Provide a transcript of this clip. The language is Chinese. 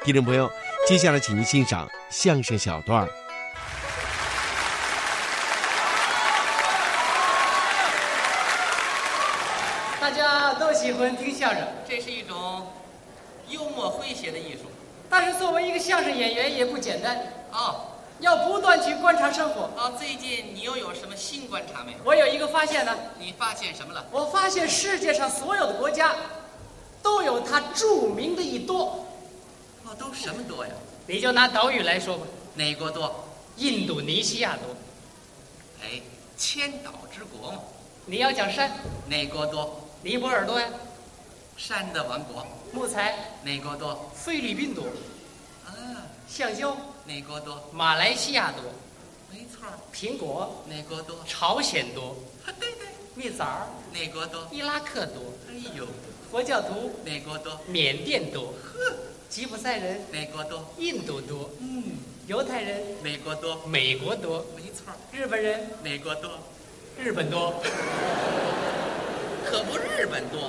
听众朋友，接下来请您欣赏相声小段。 大家都喜欢听相声， 这是一种幽默诙谐的艺术。 但是作为一个相声演员也不简单哦， 要不断去观察生活。 最近你又有什么新观察没有？ 我有一个发现呢。 你发现什么了？ 我发现世界上所有的国家都有它著名的一多。 都什么多呀？ 你就拿岛屿来说吧。 哪国多？ 印度尼西亚多。 千岛之国嘛。 你要讲山， 哪国多？ 尼泊尔多呀。 山的王国。 木材， 哪国多？ 菲律宾多。橡胶， 哪国多？ 马来西亚多。 没错。 苹果， 哪国多？ 朝鲜多。 对。 蜜枣， 哪国多？ 伊拉克多。 哎呦， 佛教徒， 哪国多？ 缅甸多。吉普赛人， 哪国多？ 印度多。犹太人， 哪国多？ 美国多。 没错。 日本人， 哪国多？ 日本多。 可不日本多。